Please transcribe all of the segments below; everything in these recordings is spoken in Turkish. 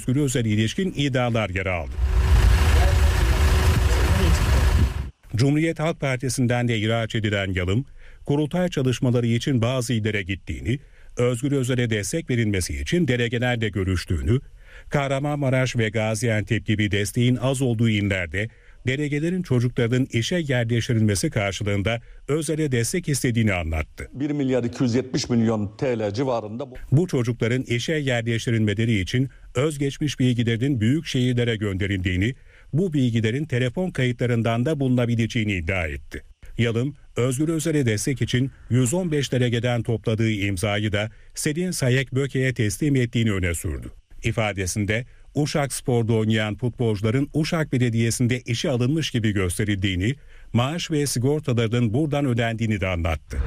Özgür Özel'e ilişkin iddialar yer aldı. Cumhuriyet Halk Partisi'nden de ihraç edilen Yalım, kurultay çalışmaları için bazı illere gittiğini, Özgür Özel'e destek verilmesi için delegelerle görüştüğünü, Kahramanmaraş ve Gaziantep gibi desteğin az olduğu illerde delegelerin çocuklarının işe yerleştirilmesi karşılığında Özel'e destek istediğini anlattı. 1 milyar 270 milyon TL civarında. Bu çocukların işe yerleştirilmeleri için özgeçmiş bilgilerinin büyük şehirlere gönderildiğini, bu bilgilerin telefon kayıtlarından da bulunabileceğini iddia etti. Yalım, Özgür Özel'e destek için 115 delegeden topladığı imzayı da Selin Sayek Böke'ye teslim ettiğini öne sürdü. İfadesinde Uşak Spor'da oynayan futbolcuların Uşak Belediyesi'nde işe alınmış gibi gösterildiğini, maaş ve sigortalarının buradan ödendiğini de anlattı.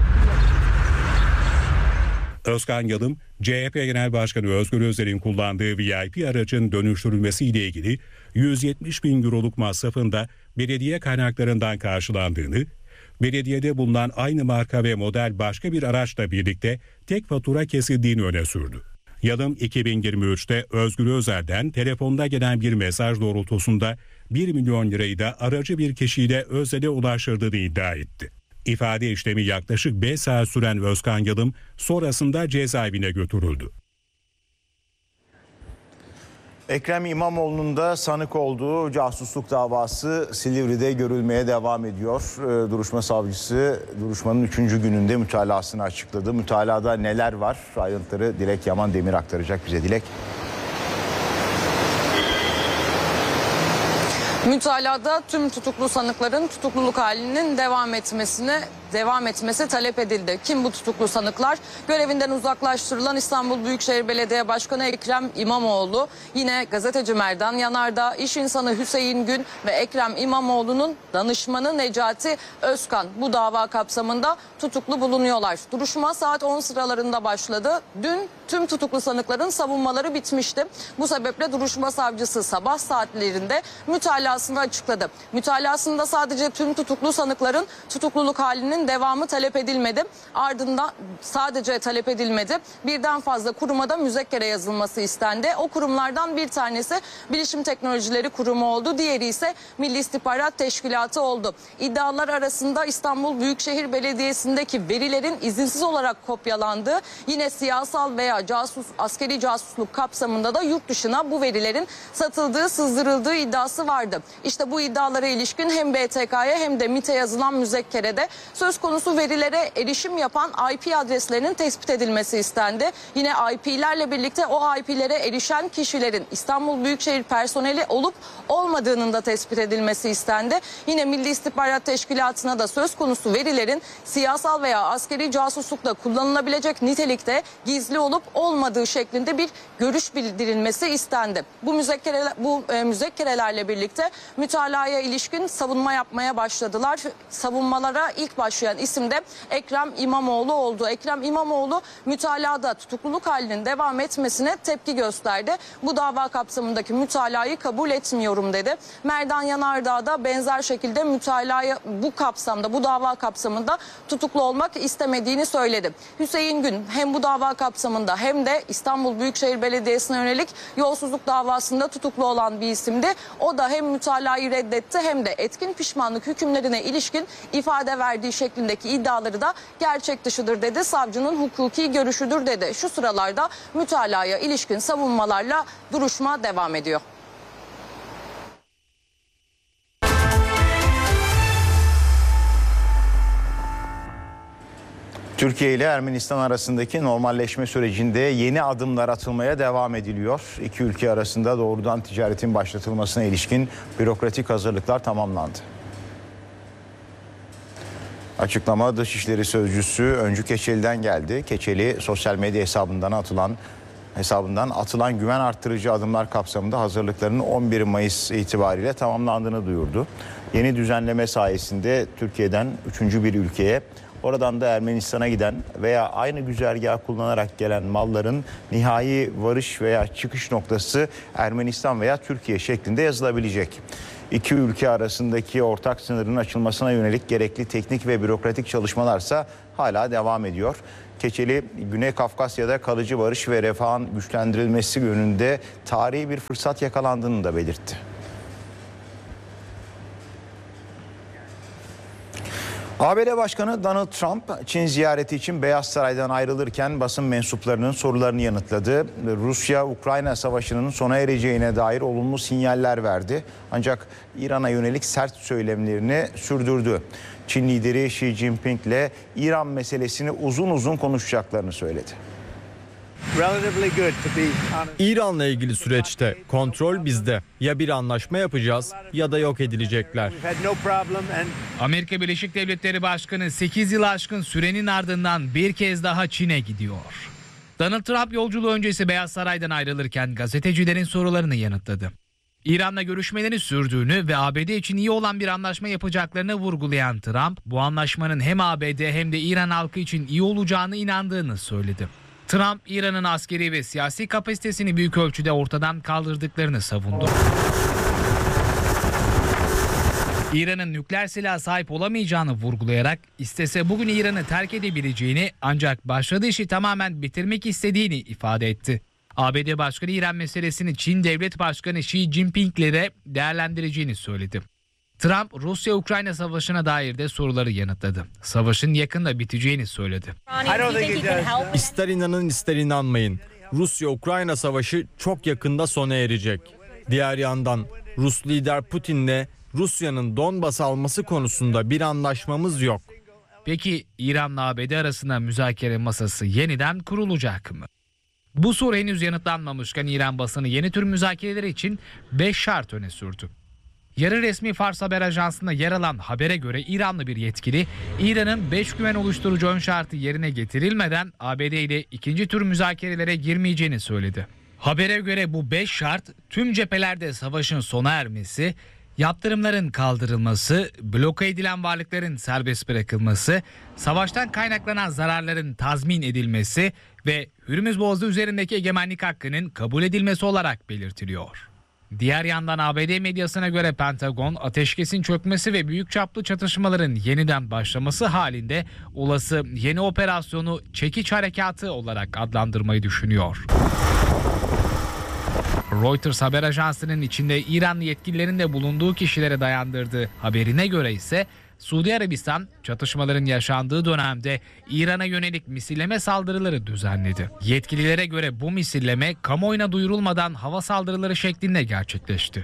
Özkan Yalım, CHP Genel Başkanı Özgür Özel'in kullandığı VIP aracın dönüştürülmesiyle ilgili 170 bin euroluk masrafın da belediye kaynaklarından karşılandığını, belediyede bulunan aynı marka ve model başka bir araçla birlikte tek fatura kesildiğini öne sürdü. Yalım 2023'te Özgür Özel'den telefonda gelen bir mesaj doğrultusunda 1 milyon lirayı da aracı bir kişiyle Özel'e ulaştırdığını iddia etti. İfade işlemi yaklaşık 5 saat süren Özkan Yalım sonrasında cezaevine götürüldü. Ekrem İmamoğlu'nun da sanık olduğu casusluk davası Silivri'de görülmeye devam ediyor. Duruşma savcısı duruşmanın 3. gününde mütalasını açıkladı. Mütalada neler var? Ayrıntıları Dilek Yaman Demir aktaracak bize. Dilek. Mütalada tüm tutuklu sanıkların tutukluluk halinin devam etmesi talep edildi. Kim bu tutuklu sanıklar? Görevinden uzaklaştırılan İstanbul Büyükşehir Belediye Başkanı Ekrem İmamoğlu, yine gazeteci Merdan Yanardağ, iş insanı Hüseyin Gün ve Ekrem İmamoğlu'nun danışmanı Necati Özkan bu dava kapsamında tutuklu bulunuyorlar. Duruşma saat 10 sıralarında başladı. Dün tüm tutuklu sanıkların savunmaları bitmişti. Bu sebeple duruşma savcısı sabah saatlerinde mütalasını açıkladı. Mütalasında sadece tüm tutuklu sanıkların tutukluluk halinin devamı talep edilmedi. Ardından sadece talep edilmedi. Birden fazla kuruma da müzekkere yazılması istendi. O kurumlardan bir tanesi Bilişim Teknolojileri Kurumu oldu. Diğeri ise Milli İstihbarat Teşkilatı oldu. İddialar arasında İstanbul Büyükşehir Belediyesi'ndeki verilerin izinsiz olarak kopyalandığı, yine siyasal veya askeri casusluk kapsamında da yurt dışına bu verilerin satıldığı, sızdırıldığı iddiası vardı. İşte bu iddialara ilişkin hem BTK'ya hem de MİT'e yazılan müzekkerede söz konusu verilere erişim yapan IP adreslerinin tespit edilmesi istendi. Yine IP'lerle birlikte o IP'lere erişen kişilerin İstanbul Büyükşehir personeli olup olmadığının da tespit edilmesi istendi. Yine Milli İstihbarat Teşkilatı'na da söz konusu verilerin siyasal veya askeri casuslukla kullanılabilecek nitelikte gizli olup olmadığı şeklinde bir görüş bildirilmesi istendi. Bu müzekkerelerle birlikte mütalaya ilişkin savunma yapmaya başladılar. Savunmalara ilk başlayan isim de Ekrem İmamoğlu oldu. Ekrem İmamoğlu mütalada tutukluluk halinin devam etmesine tepki gösterdi. Bu dava kapsamındaki mütalayı kabul etmiyorum dedi. Merdan Yanardağ da benzer şekilde mütalaya bu dava kapsamında tutuklu olmak istemediğini söyledi. Hüseyin Gün hem bu dava kapsamında hem de İstanbul Büyükşehir Belediyesi'ne yönelik yolsuzluk davasında tutuklu olan bir isimdi. O da hem mütalayı reddetti hem de etkin pişmanlık hükümlerine ilişkin ifade verdiği şeklindeki iddiaları da gerçek dışıdır dedi. Savcının hukuki görüşüdür dedi. Şu sıralarda mütalaya ilişkin savunmalarla duruşma devam ediyor. Türkiye ile Ermenistan arasındaki normalleşme sürecinde yeni adımlar atılmaya devam ediliyor. İki ülke arasında doğrudan ticaretin başlatılmasına ilişkin bürokratik hazırlıklar tamamlandı. Açıklama Dışişleri Sözcüsü Öncü Keçeli'den geldi. Keçeli sosyal medya hesabından atılan güven arttırıcı adımlar kapsamında hazırlıklarının 11 Mayıs itibariyle tamamlandığını duyurdu. Yeni düzenleme sayesinde Türkiye'den 3. bir ülkeye, oradan da Ermenistan'a giden veya aynı güzergahı kullanarak gelen malların nihai varış veya çıkış noktası Ermenistan veya Türkiye şeklinde yazılabilecek. İki ülke arasındaki ortak sınırın açılmasına yönelik gerekli teknik ve bürokratik çalışmalarsa hala devam ediyor. Keçeli, Güney Kafkasya'da kalıcı barış ve refahın güçlendirilmesi yönünde tarihi bir fırsat yakalandığını da belirtti. ABD Başkanı Donald Trump, Çin ziyareti için Beyaz Saray'dan ayrılırken basın mensuplarının sorularını yanıtladı. Rusya-Ukrayna savaşının sona ereceğine dair olumlu sinyaller verdi. Ancak İran'a yönelik sert söylemlerini sürdürdü. Çin lideri Xi Jinping ile İran meselesini uzun uzun konuşacaklarını söyledi. İran'la ilgili süreçte kontrol bizde. Ya bir anlaşma yapacağız ya da yok edilecekler. Amerika Birleşik Devletleri Başkanı 8 yıl aşkın sürenin ardından bir kez daha Çin'e gidiyor. Donald Trump yolculuğu öncesi Beyaz Saray'dan ayrılırken gazetecilerin sorularını yanıtladı. İran'la görüşmelerini sürdüğünü ve ABD için iyi olan bir anlaşma yapacaklarını vurgulayan Trump, bu anlaşmanın hem ABD hem de İran halkı için iyi olacağını inandığını söyledi. Trump, İran'ın askeri ve siyasi kapasitesini büyük ölçüde ortadan kaldırdıklarını savundu. İran'ın nükleer silaha sahip olamayacağını vurgulayarak istese bugün İran'ı terk edebileceğini ancak başladığı işi tamamen bitirmek istediğini ifade etti. ABD Başkanı İran meselesini Çin Devlet Başkanı Xi Jinping'le de değerlendireceğini söyledi. Trump, Rusya-Ukrayna savaşına dair de soruları yanıtladı. Savaşın yakında biteceğini söyledi. İster inanın ister inanmayın. Rusya-Ukrayna savaşı çok yakında sona erecek. Diğer yandan Rus lider Putin'le Rusya'nın Donbas alması konusunda bir anlaşmamız yok. Peki İran'la ABD arasında müzakere masası yeniden kurulacak mı? Bu soru henüz yanıtlanmamışken İran basını yeni tür müzakereler için 5 şart öne sürdü. Yarı resmi Fars Haber Ajansı'nda yer alan habere göre İranlı bir yetkili, İran'ın 5 güven oluşturucu ön şartı yerine getirilmeden ABD ile ikinci tür müzakerelere girmeyeceğini söyledi. Habere göre bu 5 şart tüm cephelerde savaşın sona ermesi, yaptırımların kaldırılması, bloke edilen varlıkların serbest bırakılması, savaştan kaynaklanan zararların tazmin edilmesi ve Hürmüz Boğazı üzerindeki egemenlik hakkının kabul edilmesi olarak belirtiliyor. Diğer yandan ABD medyasına göre Pentagon, ateşkesin çökmesi ve büyük çaplı çatışmaların yeniden başlaması halinde olası yeni operasyonu çekiç harekatı olarak adlandırmayı düşünüyor. Reuters haber ajansının içinde İranlı yetkililerin de bulunduğu kişilere dayandırdığı haberine göre ise Suudi Arabistan çatışmaların yaşandığı dönemde İran'a yönelik misilleme saldırıları düzenledi. Yetkililere göre bu misilleme kamuoyuna duyurulmadan hava saldırıları şeklinde gerçekleşti.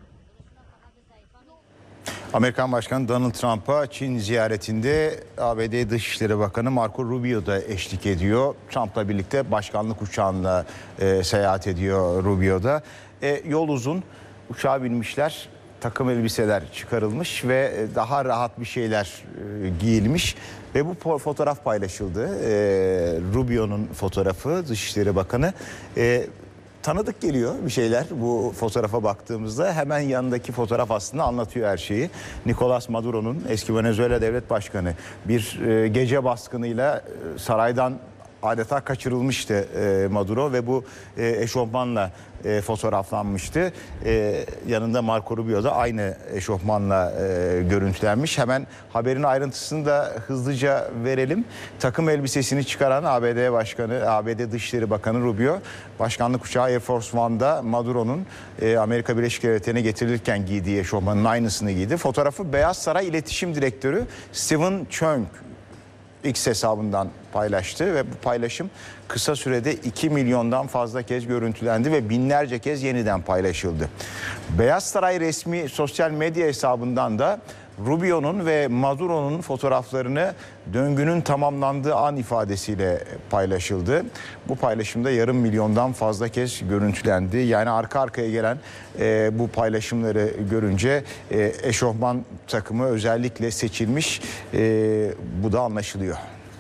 Amerikan Başkanı Donald Trump'a Çin ziyaretinde ABD Dışişleri Bakanı Marco Rubio da eşlik ediyor. Trump'la birlikte başkanlık uçağında seyahat ediyor Rubio da. Yol uzun, uçağa binmişler. Takım elbiseler çıkarılmış ve daha rahat bir şeyler giyilmiş ve bu fotoğraf paylaşıldı. Rubio'nun fotoğrafı, Dışişleri Bakanı. Tanıdık geliyor bir şeyler bu fotoğrafa baktığımızda. Hemen yanındaki fotoğraf aslında anlatıyor her şeyi. Nicolas Maduro'nun, eski Venezuela Devlet Başkanı, bir gece baskınıyla saraydan adeta kaçırılmıştı Maduro ve bu eşofmanla fotoğraflanmıştı. Yanında Marco Rubio da aynı eşofmanla görüntülenmiş. Hemen haberin ayrıntısını da hızlıca verelim. Takım elbisesini çıkaran ABD Başkanı, ABD Dışişleri Bakanı Rubio, başkanlık uçağı Air Force One'da Maduro'nun Amerika Birleşik Devletleri'ne getirilirken giydiği eşofmanın aynısını giydi. Fotoğrafı Beyaz Saray İletişim Direktörü Stephen Chung X hesabından paylaştı ve bu paylaşım kısa sürede 2 milyondan fazla kez görüntülendi ve binlerce kez yeniden paylaşıldı. Beyaz Saray resmi sosyal medya hesabından da Rubio'nun ve Maduro'nun fotoğraflarını döngünün tamamlandığı an ifadesiyle paylaşıldı. Bu paylaşımda yarım milyondan fazla kez görüntülendi. Yani arka arkaya gelen bu paylaşımları görünce eşofman takımı özellikle seçilmiş. Bu da anlaşılıyor.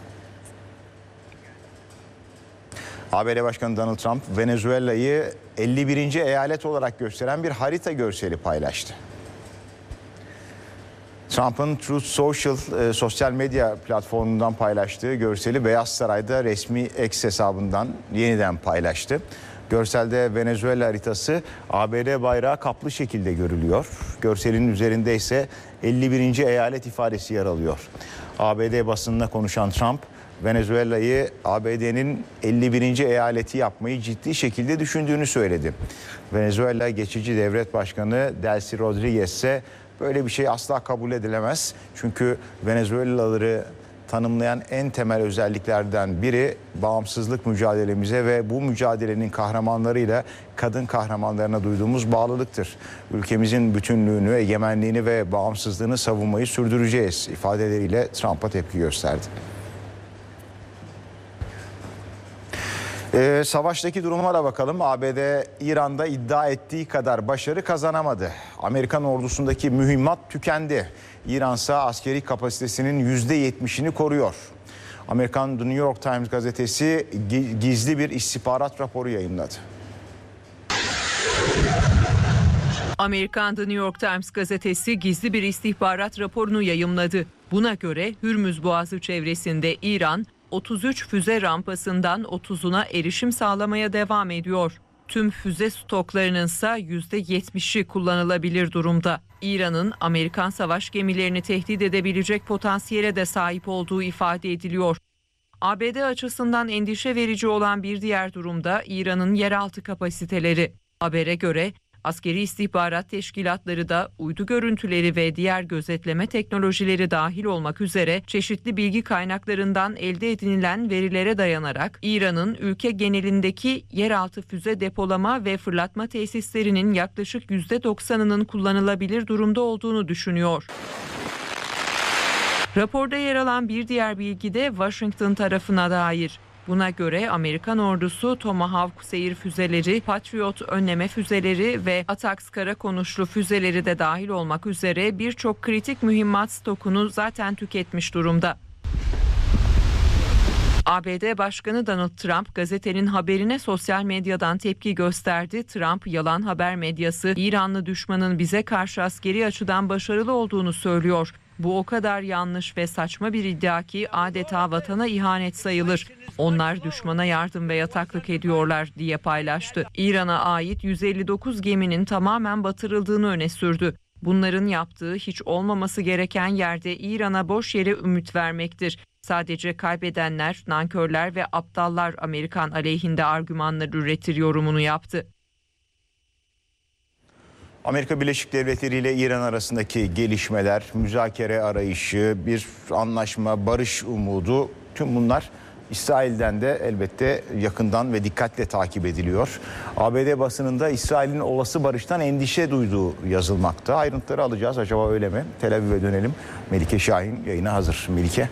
ABD Başkanı Donald Trump, Venezuela'yı 51. eyalet olarak gösteren bir harita görseli paylaştı. Trump'ın Truth Social sosyal medya platformundan paylaştığı görseli Beyaz Saray'da resmi X hesabından yeniden paylaştı. Görselde Venezuela haritası ABD bayrağı kaplı şekilde görülüyor. Görselin üzerinde ise 51. eyalet ifadesi yer alıyor. ABD basınına konuşan Trump, Venezuela'yı ABD'nin 51. eyaleti yapmayı ciddi şekilde düşündüğünü söyledi. Venezuela Geçici Devlet Başkanı Delcy Rodriguez ise böyle bir şey asla kabul edilemez. Çünkü Venezuelalıları tanımlayan en temel özelliklerden biri bağımsızlık mücadelemize ve bu mücadelenin kahramanlarıyla kadın kahramanlarına duyduğumuz bağlılıktır. Ülkemizin bütünlüğünü, egemenliğini ve bağımsızlığını savunmayı sürdüreceğiz ifadeleriyle Trump'a tepki gösterdi. Savaştaki duruma da bakalım. ABD İran'da iddia ettiği kadar başarı kazanamadı. Amerikan ordusundaki mühimmat tükendi. İran ise askeri kapasitesinin %70'ini koruyor. Amerikan The New York Times gazetesi gizli bir istihbarat raporu yayımladı. Amerikan The New York Times gazetesi gizli bir istihbarat raporunu yayımladı. Buna göre Hürmüz Boğazı çevresinde İran 33 füze rampasından 30'una erişim sağlamaya devam ediyor. Tüm füze stoklarının ise %70'i kullanılabilir durumda. İran'ın Amerikan savaş gemilerini tehdit edebilecek potansiyele de sahip olduğu ifade ediliyor. ABD açısından endişe verici olan bir diğer durumda İran'ın yeraltı kapasiteleri. Habere göre askeri istihbarat teşkilatları da uydu görüntüleri ve diğer gözetleme teknolojileri dahil olmak üzere çeşitli bilgi kaynaklarından elde edinilen verilere dayanarak İran'ın ülke genelindeki yeraltı füze depolama ve fırlatma tesislerinin yaklaşık %90'ının kullanılabilir durumda olduğunu düşünüyor. Raporda yer alan bir diğer bilgi de Washington tarafına dair. Buna göre Amerikan ordusu Tomahawk seyir füzeleri, Patriot önleme füzeleri ve ATACMS kara konuşlu füzeleri de dahil olmak üzere birçok kritik mühimmat stokunu zaten tüketmiş durumda. ABD Başkanı Donald Trump gazetenin haberine sosyal medyadan tepki gösterdi. Trump, yalan haber medyası İranlı düşmanın bize karşı askeri açıdan başarılı olduğunu söylüyor. Bu o kadar yanlış ve saçma bir iddia ki adeta vatana ihanet sayılır. Onlar düşmana yardım ve yataklık ediyorlar diye paylaştı. İran'a ait 159 geminin tamamen batırıldığını öne sürdü. Bunların yaptığı hiç olmaması gereken yerde İran'a boş yere ümit vermektir. Sadece kaybedenler, nankörler ve aptallar Amerikan aleyhinde argümanlar üretir yorumunu yaptı. Amerika Birleşik Devletleri ile İran arasındaki gelişmeler, müzakere arayışı, bir anlaşma, barış umudu, tüm bunlar İsrail'den de elbette yakından ve dikkatle takip ediliyor. ABD basınında İsrail'in olası barıştan endişe duyduğu yazılmakta. Ayrıntıları alacağız. Acaba öyle mi? Tel Aviv'e dönelim. Melike Şahin yayına hazır. Melike.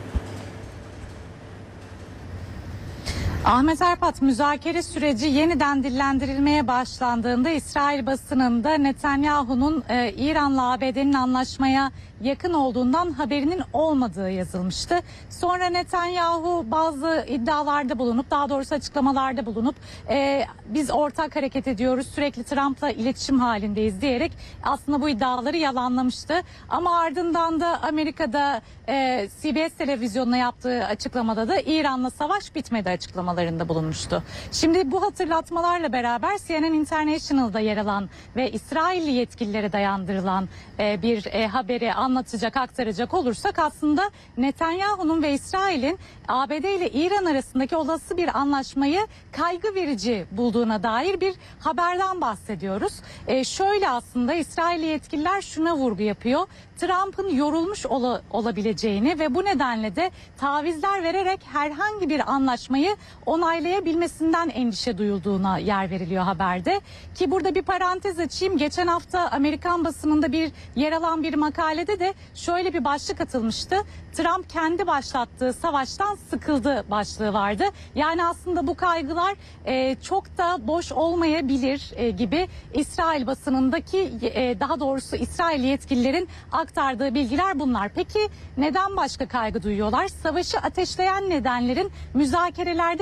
Ahmet Erpat, müzakere süreci yeniden dillendirilmeye başlandığında İsrail basınında Netanyahu'nun İran'la ABD'nin anlaşmaya yakın olduğundan haberinin olmadığı yazılmıştı. Sonra Netanyahu bazı iddialarda bulunup, daha doğrusu açıklamalarda bulunup biz ortak hareket ediyoruz, sürekli Trump'la iletişim halindeyiz diyerek aslında bu iddiaları yalanlamıştı. Ama ardından da Amerika'da CBS televizyonuna yaptığı açıklamada da İran'la savaş bitmedi açıklamalarında bulunmuştu. Şimdi bu hatırlatmalarla beraber CNN International'da yer alan ve İsrailli yetkililere dayandırılan bir haberi aktaracak olursak aslında Netanyahu'nun ve İsrail'in ABD ile İran arasındaki olası bir anlaşmayı kaygı verici bulduğuna dair bir haberden bahsediyoruz. Şöyle aslında İsrailli yetkililer şuna vurgu yapıyor. Trump'ın yorulmuş olabileceğini ve bu nedenle de tavizler vererek herhangi bir anlaşmayı onaylayabilmesinden endişe duyulduğuna yer veriliyor haberde. Ki burada bir parantez açayım. Geçen hafta Amerikan basınında yer alan bir makalede de şöyle bir başlık atılmıştı. Trump kendi başlattığı savaştan sıkıldı başlığı vardı. Yani aslında bu kaygılar çok da boş olmayabilir gibi İsrail basınındaki daha doğrusu İsrail yetkililerin aktardığı bilgiler bunlar. Peki neden başka kaygı duyuyorlar? Savaşı ateşleyen nedenlerin müzakerelerde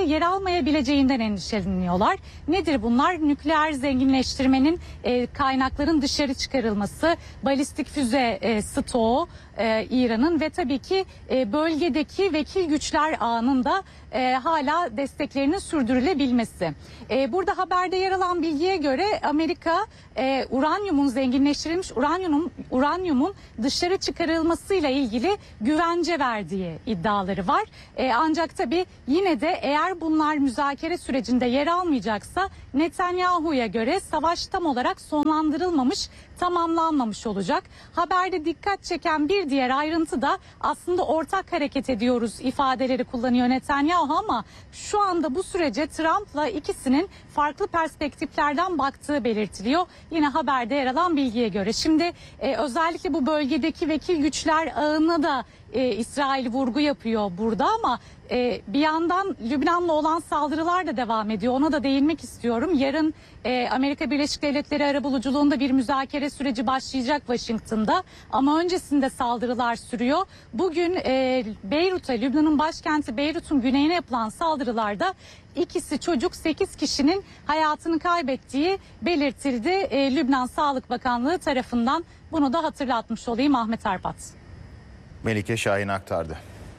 yer almayabileceğinden endişeleniyorlar. Nedir bunlar? Nükleer zenginleştirmenin, kaynakların dışarı çıkarılması, balistik füze stoğu İran'ın ve tabii ki bölgedeki vekil güçler ağının da hala desteklerinin sürdürülebilmesi. Burada haberde yer alan bilgiye göre Amerika uranyumun zenginleştirilmiş uranyumun dışarı çıkarılmasıyla ilgili güvence verdiği iddiaları var. Ancak tabii yine de eğer bunlar müzakere sürecinde yer almayacaksa Netanyahu'ya göre savaş tam olarak sonlandırılmamış, tamamlanmamış olacak. Haberde dikkat çeken bir diğer ayrıntı da aslında ortak hareket ediyoruz ifadeleri kullanıyor Netanyahu ama şu anda bu sürece Trump'la ikisinin farklı perspektiflerden baktığı belirtiliyor. Yine haberde yer alan bilgiye göre. Şimdi özellikle bu bölgedeki vekil güçler ağına da İsrail vurgu yapıyor burada ama bir yandan Lübnan'la olan saldırılar da devam ediyor. Ona da değinmek istiyorum. Yarın Amerika Birleşik Devletleri arabuluculuğunda bir müzakere süreci başlayacak Washington'da. Ama öncesinde saldırılar sürüyor. Bugün Beyrut'a, Lübnan'ın başkenti Beyrut'un güneyine yapılan saldırılarda ikisi çocuk 8 kişinin hayatını kaybettiği belirtildi. Lübnan Sağlık Bakanlığı tarafından bunu da hatırlatmış olayım Ahmet Arpat. Melike Şahin aktardı.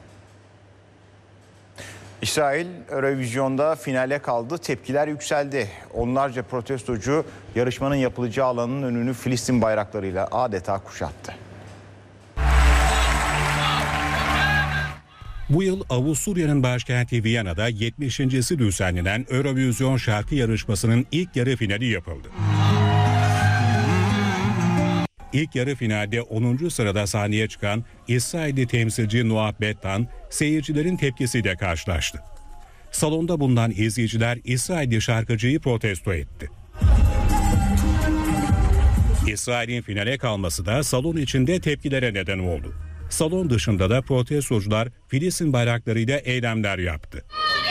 İsrail Eurovision'da finale kaldı. Tepkiler yükseldi. Onlarca protestocu yarışmanın yapılacağı alanın önünü Filistin bayraklarıyla adeta kuşattı. Bu yıl Avusturya'nın başkenti Viyana'da 70.'si düzenlenen Eurovision şarkı yarışmasının ilk yarı finali yapıldı. İlk yarı finalde 10. sırada sahneye çıkan İsrailli temsilci Noah Bettan seyircilerin tepkisiyle karşılaştı. Salonda bulunan izleyiciler İsrailli şarkıcıyı protesto etti. İsrail'in finale kalması da salon içinde tepkilere neden oldu. Salon dışında da protestocular Filistin bayraklarıyla eylemler yaptı.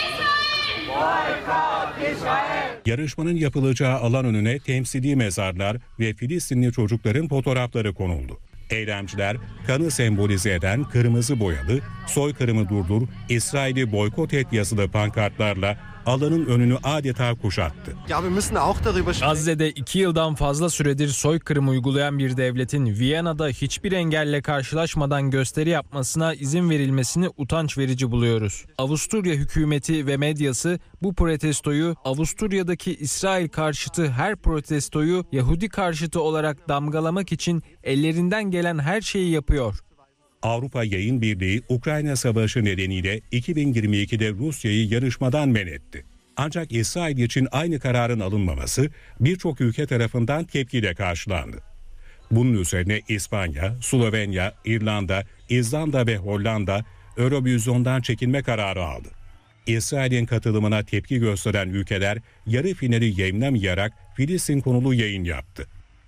Yarışmanın yapılacağı alan önüne temsili mezarlar ve Filistinli çocukların fotoğrafları konuldu. Eylemciler kanı sembolize eden kırmızı boyalı, soykırımı durdur, İsrail'i boykot et yazılı pankartlarla alanın önünü adeta kuşattı. Gazze'de 2 yıldan fazla süredir soykırım uygulayan bir devletin Viyana'da hiçbir engelle karşılaşmadan gösteri yapmasına izin verilmesini utanç verici buluyoruz. Avusturya hükümeti ve medyası bu protestoyu Avusturya'daki İsrail karşıtı her protestoyu Yahudi karşıtı olarak damgalamak için ellerinden gelen her şeyi yapıyor. Avrupa Yayın Birliği Ukrayna Savaşı nedeniyle 2022'de Rusya'yı yarışmadan men etti. Ancak İsrail için aynı kararın alınmaması birçok ülke tarafından tepkiyle karşılandı. Bunun üzerine İspanya, Slovenya, İrlanda, İzlanda ve Hollanda Eurovision'dan çekilme kararı aldı. İsrail'in katılımına tepki gösteren ülkeler yarı finali yayınlamayarak Filistin konulu yayın yaptı.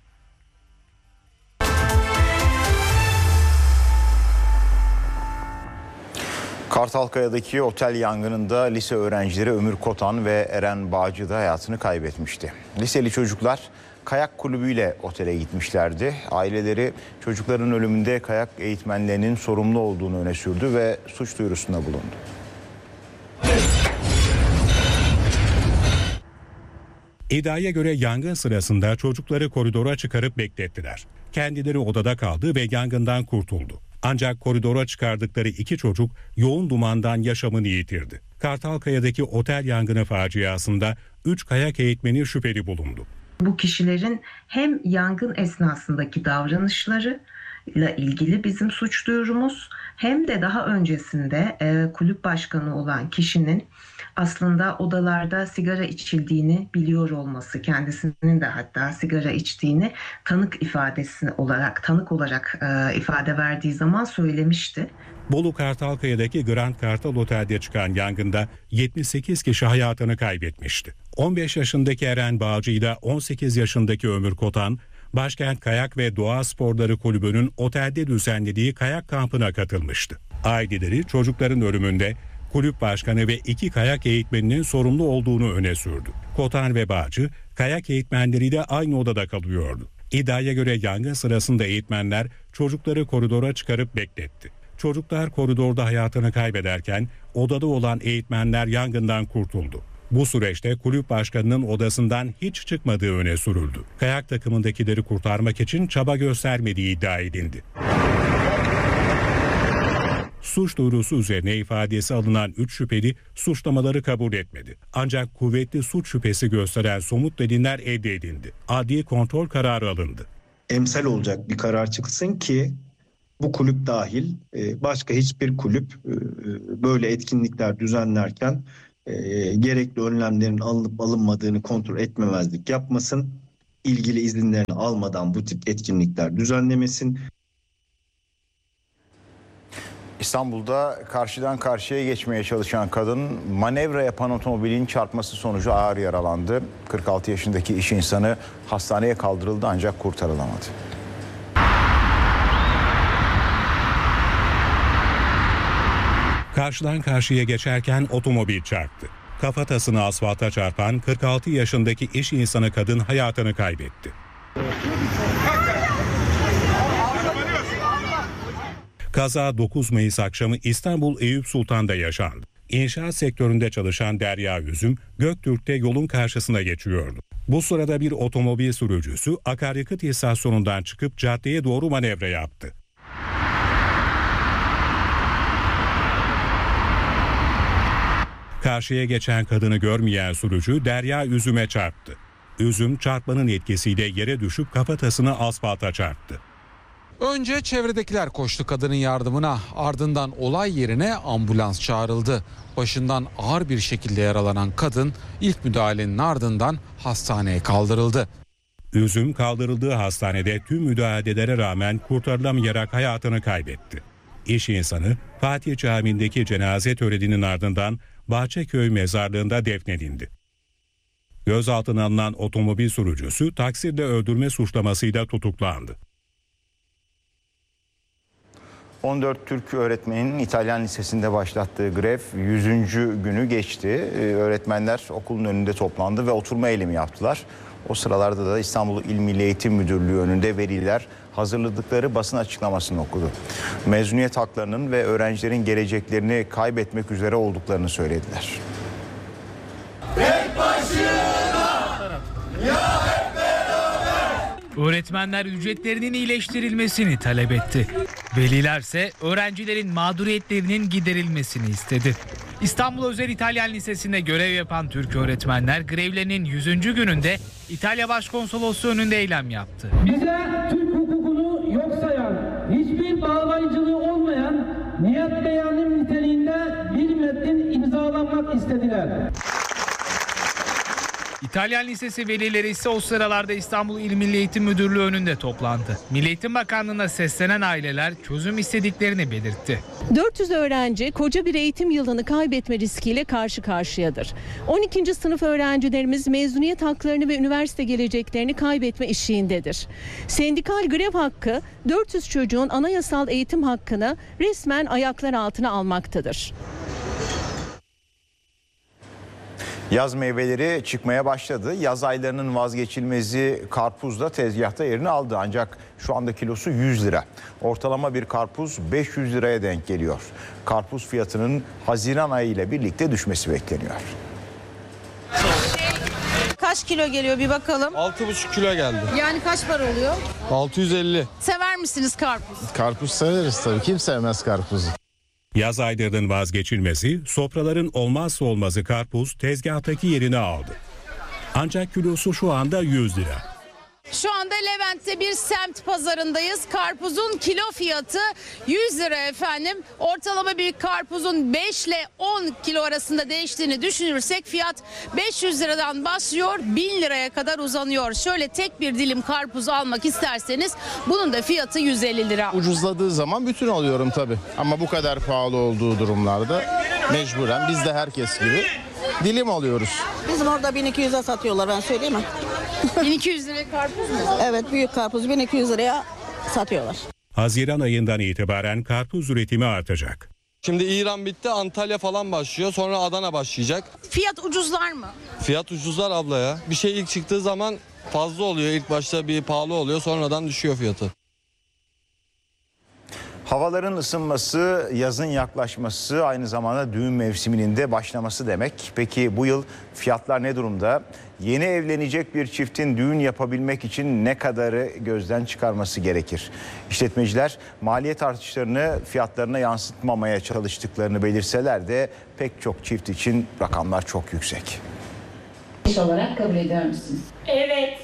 Kartalkaya'daki otel yangınında lise öğrencileri Ömür Kotan ve Eren Bağcı da hayatını kaybetmişti. Liseli çocuklar kayak kulübüyle otele gitmişlerdi. Aileleri çocukların ölümünde kayak eğitmenlerinin sorumlu olduğunu öne sürdü ve suç duyurusunda bulundu. İddiaya göre yangın sırasında çocukları koridora çıkarıp beklettiler. Kendileri odada kaldı ve yangından kurtuldu. Ancak koridora çıkardıkları 2 çocuk yoğun dumandan yaşamını yitirdi. Kartalkaya'daki otel yangını faciasında 3 kayak eğitmeni şüpheli bulundu. Bu kişilerin hem yangın esnasındaki davranışlarıyla ilgili bizim suç duyurumuz hem de daha öncesinde kulüp başkanı olan kişinin aslında odalarda sigara içildiğini biliyor olması, kendisinin de hatta sigara içtiğini tanık olarak ifade verdiği zaman söylemişti. Bolu Kartalkaya'daki Grand Kartal Otel'de çıkan yangında 78 kişi hayatını kaybetmişti. 15 yaşındaki Eren Bağcı ile 18 yaşındaki Ömür Kotan, Başkent Kayak ve Doğa Sporları Kulübü'nün otelde düzenlediği kayak kampına katılmıştı. Aileleri çocukların ölümünde kulüp başkanı ve 2 kayak eğitmeninin sorumlu olduğunu öne sürdü. Kotan ve Bağcı kayak eğitmenleriyle aynı odada kalıyordu. İddiaya göre yangın sırasında eğitmenler çocukları koridora çıkarıp bekletti. Çocuklar koridorda hayatını kaybederken odada olan eğitmenler yangından kurtuldu. Bu süreçte kulüp başkanının odasından hiç çıkmadığı öne sürüldü. Kayak takımındakileri kurtarmak için çaba göstermediği iddia edildi. Suç duyurusu üzerine ifadesi alınan 3 şüpheli suçlamaları kabul etmedi. Ancak kuvvetli suç şüphesi gösteren somut deliller elde edildi. Adli kontrol kararı alındı. Emsal olacak bir karar çıksın ki bu kulüp dahil başka hiçbir kulüp böyle etkinlikler düzenlerken gerekli önlemlerin alınıp alınmadığını kontrol etmemezlik yapmasın. İlgili izinlerini almadan bu tip etkinlikler düzenlemesin. İstanbul'da karşıdan karşıya geçmeye çalışan kadın manevra yapan otomobilin çarpması sonucu ağır yaralandı. 46 yaşındaki iş insanı hastaneye kaldırıldı ancak kurtarılamadı. Karşıdan karşıya geçerken otomobil çarptı. Kafatasını asfalta çarpan 46 yaşındaki iş insanı kadın hayatını kaybetti. Kaza 9 Mayıs akşamı İstanbul Eyüp Sultan'da yaşandı. İnşaat sektöründe çalışan Derya Üzüm, Göktürk'te yolun karşısına geçiyordu. Bu sırada bir otomobil sürücüsü akaryakıt istasyonundan çıkıp caddeye doğru manevra yaptı. Karşıya geçen kadını görmeyen sürücü Derya Üzüm'e çarptı. Üzüm çarpmanın etkisiyle yere düşüp kafatasını asfalta çarptı. Önce çevredekiler koştu kadının yardımına, ardından olay yerine ambulans çağrıldı. Başından ağır bir şekilde yaralanan kadın ilk müdahalenin ardından hastaneye kaldırıldı. Üzüm kaldırıldığı hastanede tüm müdahalelere rağmen kurtarılamayarak hayatını kaybetti. İş insanı Fatih Camii'ndeki cenaze töreninin ardından Bahçeköy mezarlığında defnedildi. Gözaltına alınan otomobil sürücüsü taksirle öldürme suçlamasıyla tutuklandı. 14 Türk öğretmenin İtalyan Lisesi'nde başlattığı grev 100. günü geçti. Öğretmenler okulun önünde toplandı ve oturma eylemi yaptılar. O sıralarda da İstanbul İl Milli Eğitim Müdürlüğü önünde veliler hazırladıkları basın açıklamasını okudu. Mezuniyet haklarının ve öğrencilerin geleceklerini kaybetmek üzere olduklarını söylediler. Tek başına ya hep beraber. Öğretmenler ücretlerinin iyileştirilmesini talep etti. Velilerse öğrencilerin mağduriyetlerinin giderilmesini istedi. İstanbul Özel İtalyan Lisesi'nde görev yapan Türk öğretmenler grevlerinin 100. gününde İtalya Başkonsolosluğu önünde eylem yaptı. Bize Türk hukukunu yok sayan, hiçbir bağlayıcılığı olmayan niyet beyanı niteliğinde bir metnin imzalanmak istediler. İtalyan Lisesi velileri ise o sıralarda İstanbul İl Milli Eğitim Müdürlüğü önünde toplandı. Milli Eğitim Bakanlığı'na seslenen aileler çözüm istediklerini belirtti. 400 öğrenci koca bir eğitim yılını kaybetme riskiyle karşı karşıyadır. 12. sınıf öğrencilerimiz mezuniyet haklarını ve üniversite geleceklerini kaybetme eşiğindedir. Sendikal grev hakkı 400 çocuğun anayasal eğitim hakkını resmen ayaklar altına almaktadır. Yaz meyveleri çıkmaya başladı. Yaz aylarının vazgeçilmezi karpuz da tezgahta yerini aldı. Ancak şu anda kilosu 100 lira. Ortalama bir karpuz 500 liraya denk geliyor. Karpuz fiyatının Haziran ayı ile birlikte düşmesi bekleniyor. Kaç kilo geliyor bir bakalım. 6,5 kilo geldi. Yani kaç para oluyor? 650. Sever misiniz karpuz? Karpuz severiz tabii. Kim sevmez karpuzu? Yaz aylarının vazgeçilmezi, sofraların olmazsa olmazı karpuz tezgahtaki yerini aldı. Ancak kilosu şu anda 100 lira. Şu anda Levent'te bir semt pazarındayız. Karpuzun kilo fiyatı 100 lira efendim. Ortalama bir karpuzun 5 ile 10 kilo arasında değiştiğini düşünürsek fiyat 500 liradan başlıyor 1000 liraya kadar uzanıyor. Şöyle tek bir dilim karpuz almak isterseniz bunun da fiyatı 150 lira. Ucuzladığı zaman bütün alıyorum tabii. Ama bu kadar pahalı olduğu durumlarda mecburen biz de herkes gibi dilim alıyoruz. Bizim orada 1200'e satıyorlar, ben söyleyeyim mi? 1200 liraya karpuz mu? Evet, büyük karpuz 1200 liraya satıyorlar. Haziran ayından itibaren karpuz üretimi artacak. Şimdi İran bitti, Antalya falan başlıyor, sonra Adana başlayacak. Fiyat ucuzlar mı? Fiyat ucuzlar abla ya. Bir şey ilk çıktığı zaman fazla oluyor. İlk başta bir pahalı oluyor, sonradan düşüyor fiyatı. Havaların ısınması, yazın yaklaşması, aynı zamanda düğün mevsiminin de başlaması demek. Peki bu yıl fiyatlar ne durumda? Yeni evlenecek bir çiftin düğün yapabilmek için ne kadarı gözden çıkarması gerekir? İşletmeciler maliyet artışlarını fiyatlarına yansıtmamaya çalıştıklarını belirseler de pek çok çift için rakamlar çok yüksek. İş olarak kabul ediyor musunuz? Evet.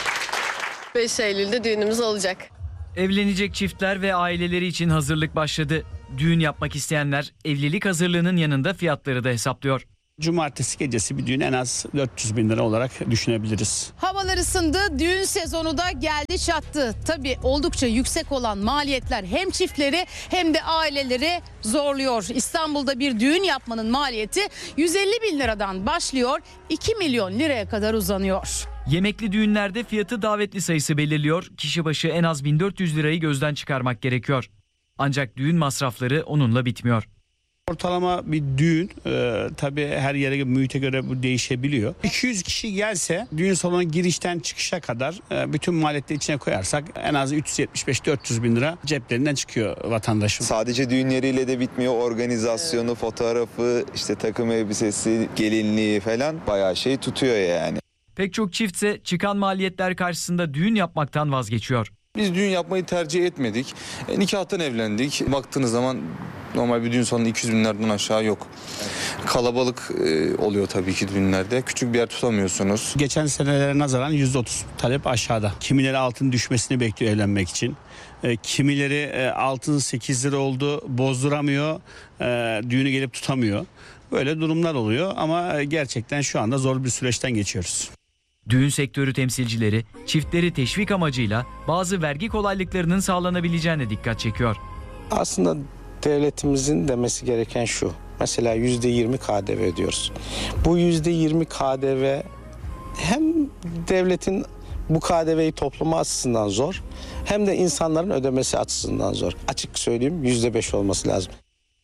5 Eylül'de düğünümüz olacak. Evlenecek çiftler ve aileleri için hazırlık başladı. Düğün yapmak isteyenler evlilik hazırlığının yanında fiyatları da hesaplıyor. Cumartesi gecesi bir düğün en az 400 bin lira olarak düşünebiliriz. Havalar ısındı, düğün sezonu da geldi çattı. Tabii oldukça yüksek olan maliyetler hem çiftleri hem de aileleri zorluyor. İstanbul'da bir düğün yapmanın maliyeti 150 bin liradan başlıyor, 2 milyon liraya kadar uzanıyor. Yemekli düğünlerde fiyatı davetli sayısı belirliyor. Kişi başı en az 1400 lirayı gözden çıkarmak gerekiyor. Ancak düğün masrafları onunla bitmiyor. Ortalama bir düğün tabii her yere, mühite göre bu değişebiliyor. 200 kişi gelse düğün salonu girişten çıkışa kadar bütün maliyetleri içine koyarsak en az 375-400 bin lira ceplerinden çıkıyor vatandaşın. Sadece düğün yeriyle de bitmiyor. Organizasyonu, fotoğrafı, işte takım elbisesi, gelinliği falan bayağı şey tutuyor yani. Pek çok çiftse çıkan maliyetler karşısında düğün yapmaktan vazgeçiyor. Biz düğün yapmayı tercih etmedik. Nikahtan evlendik. Baktığınız zaman normal bir düğün salonu 200 binlerden aşağı yok. Kalabalık oluyor tabii ki düğünlerde. Küçük bir yer tutamıyorsunuz. Geçen senelere nazaran %30 talep aşağıda. Kimileri altın düşmesini bekliyor evlenmek için. Kimileri altın 8 lira oldu, bozduramıyor, düğünü gelip tutamıyor. Böyle durumlar oluyor ama gerçekten şu anda zor bir süreçten geçiyoruz. Düğün sektörü temsilcileri çiftleri teşvik amacıyla bazı vergi kolaylıklarının sağlanabileceğine dikkat çekiyor. Aslında devletimizin demesi gereken şu. Mesela %20 KDV ödüyoruz. Bu %20 KDV hem devletin bu KDV'yi toplama açısından zor hem de insanların ödemesi açısından zor. Açık söyleyeyim %5 olması lazım.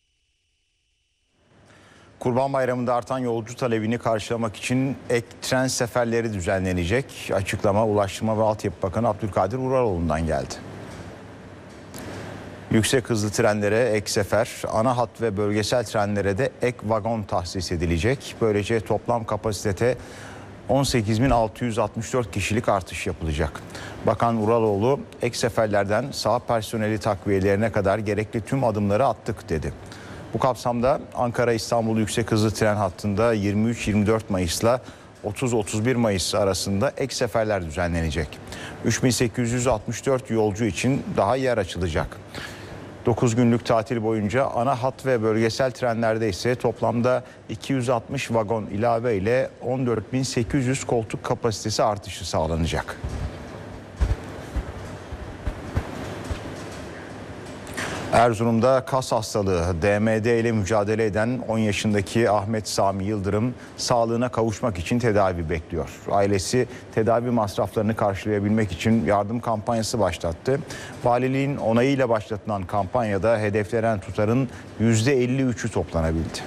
Kurban Bayramı'nda artan yolcu talebini karşılamak için ek tren seferleri düzenlenecek. Açıklama Ulaştırma ve Altyapı Bakanı Abdülkadir Uraloğlu'ndan geldi. Yüksek hızlı trenlere ek sefer, ana hat ve bölgesel trenlere de ek vagon tahsis edilecek. Böylece toplam kapasitete 18.664 kişilik artış yapılacak. Bakan Uraloğlu ek seferlerden saha personeli takviyelerine kadar gerekli tüm adımları attık dedi. Bu kapsamda Ankara-İstanbul yüksek hızlı tren hattında 23-24 Mayıs'la 30-31 Mayıs arasında ek seferler düzenlenecek. 3864 yolcu için daha yer açılacak. 9 günlük tatil boyunca ana hat ve bölgesel trenlerde ise toplamda 260 vagon ilave ile 14.800 koltuk kapasitesi artışı sağlanacak. Erzurum'da kas hastalığı DMD ile mücadele eden 10 yaşındaki Ahmet Sami Yıldırım sağlığına kavuşmak için tedavi bekliyor. Ailesi tedavi masraflarını karşılayabilmek için yardım kampanyası başlattı. Valiliğin onayıyla başlatılan kampanyada hedeflenen tutarın %53'ü toplanabildi.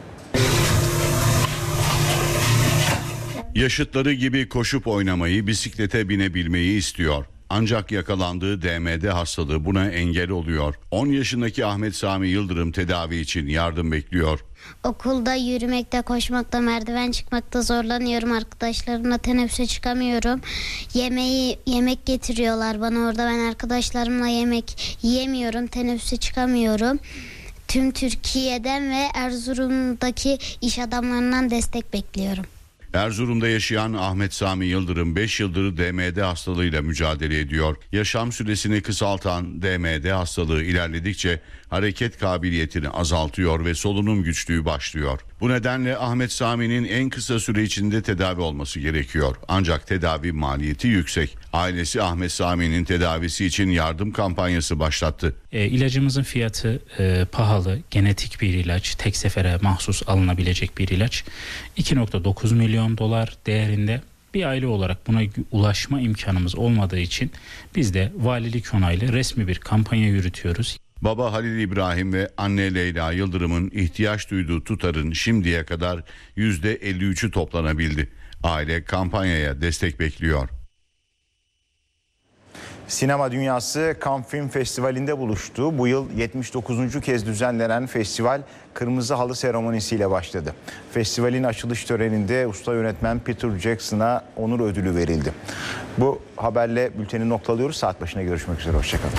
Yaşıtları gibi koşup oynamayı, bisiklete binebilmeyi istiyor. Ancak yakalandığı DMD hastalığı buna engel oluyor. 10 yaşındaki Ahmet Sami Yıldırım tedavi için yardım bekliyor. Okulda yürümekte, koşmakta, merdiven çıkmakta zorlanıyorum. Arkadaşlarımla teneffüse çıkamıyorum. Yemek getiriyorlar bana orada. Ben arkadaşlarımla yemek yiyemiyorum. Teneffüse çıkamıyorum. Tüm Türkiye'den ve Erzurum'daki iş adamlarından destek bekliyorum. Erzurum'da yaşayan Ahmet Sami Yıldırım 5 yıldır DMD hastalığıyla mücadele ediyor. Yaşam süresini kısaltan DMD hastalığı ilerledikçe hareket kabiliyetini azaltıyor ve solunum güçlüğü başlıyor. Bu nedenle Ahmet Sami'nin en kısa süre içinde tedavi olması gerekiyor. Ancak tedavi maliyeti yüksek. Ailesi Ahmet Sami'nin tedavisi için yardım kampanyası başlattı. İlacımızın fiyatı pahalı, genetik bir ilaç, tek sefere mahsus alınabilecek bir ilaç. 2.9 milyon dolar değerinde. Bir aile olarak buna ulaşma imkanımız olmadığı için biz de valilik onaylı resmi bir kampanya yürütüyoruz. Baba Halil İbrahim ve anne Leyla Yıldırım'ın ihtiyaç duyduğu tutarın şimdiye kadar %53'ü toplanabildi. Aile kampanyaya destek bekliyor. Sinema dünyası Cannes Film Festivali'nde buluştu. Bu yıl 79. kez düzenlenen festival Kırmızı Halı seremonisiyle başladı. Festivalin açılış töreninde usta yönetmen Peter Jackson'a onur ödülü verildi. Bu haberle bülteni noktalıyoruz. Saat başına görüşmek üzere. Hoşçakalın.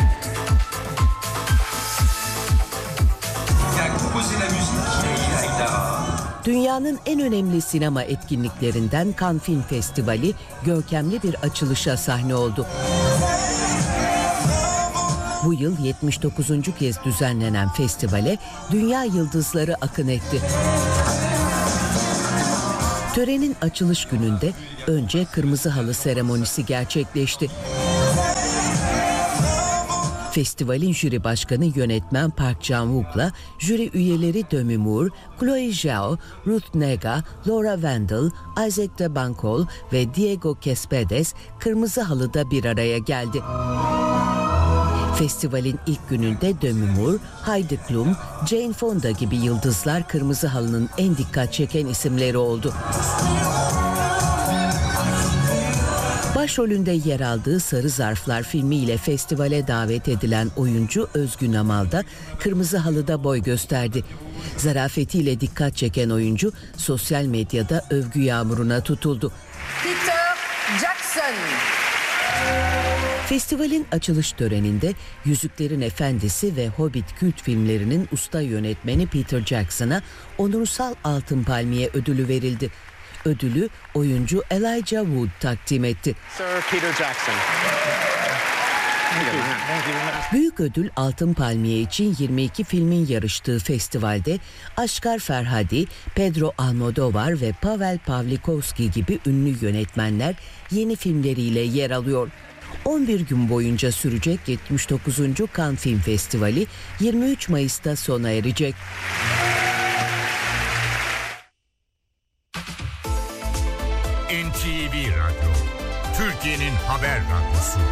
Dünyanın en önemli sinema etkinliklerinden Cannes Film Festivali görkemli bir açılışa sahne oldu. Bu yıl 79. kez düzenlenen festivale dünya yıldızları akın etti. Törenin açılış gününde önce Kırmızı Halı seremonisi gerçekleşti. Festivalin jüri başkanı yönetmen Park Chan-wook'la jüri üyeleri Demi Moore, Chloe Zhao, Ruth Negga, Laura Wendell, Isaac de Bancol ve Diego Cespedes Kırmızı Halı'da bir araya geldi. Festivalin ilk gününde Demi Moore, Heidi Klum, Jane Fonda gibi yıldızlar Kırmızı Halı'nın en dikkat çeken isimleri oldu. Başrolünde yer aldığı Sarı Zarflar filmiyle festivale davet edilen oyuncu Özgün Amal da Kırmızı Halı'da boy gösterdi. Zarafetiyle dikkat çeken oyuncu sosyal medyada övgü yağmuruna tutuldu. Peter Jackson. Festivalin açılış töreninde Yüzüklerin Efendisi ve Hobbit kült filmlerinin usta yönetmeni Peter Jackson'a onursal Altın Palmiye ödülü verildi. Ödülü oyuncu Elijah Wood takdim etti. Sir Peter Jackson. Büyük ödül Altın Palmiye için 22 filmin yarıştığı festivalde Asghar Farhadi, Pedro Almodovar ve Pavel Pawlikowski gibi ünlü yönetmenler yeni filmleriyle yer alıyor. 11 gün boyunca sürecek 79. Cannes Film Festivali 23 Mayıs'ta sona erecek. NTV Radyo, Türkiye'nin haber radyosu.